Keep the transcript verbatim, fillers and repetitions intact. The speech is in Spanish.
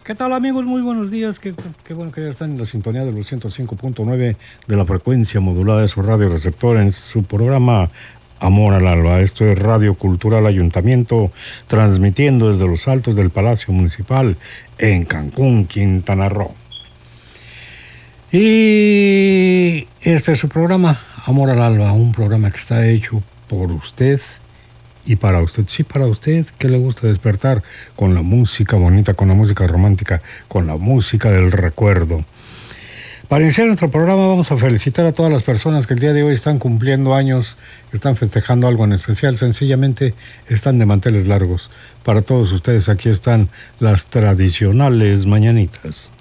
¿Qué tal, amigos? Muy buenos días. Qué, qué bueno que ya están en la sintonía de los ciento cinco punto nueve de la frecuencia modulada de su radio receptor en su programa Amor al Alba. Esto es Radio Cultural Ayuntamiento, transmitiendo desde los altos del Palacio Municipal en Cancún, Quintana Roo. Y este es su programa Amor al Alba, un programa que está hecho por usted y para usted, sí, para usted que le gusta despertar con la música bonita, con la música romántica, con la música del recuerdo. Para iniciar nuestro programa vamos a felicitar a todas las personas que el día de hoy están cumpliendo años, están festejando algo en especial, sencillamente están de manteles largos. Para todos ustedes aquí están las tradicionales mañanitas.